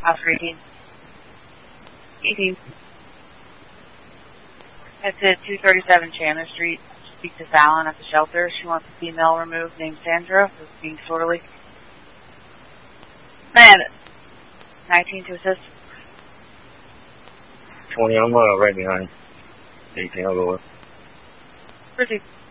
Oscar 18. 18. It's at 237 Chandler Street. Speak to Fallon at the shelter. She wants a female removed named Sandra who's being disorderly. Man, 19 to assist. 20, I'm right behind. 18, I'll go with. Proceed.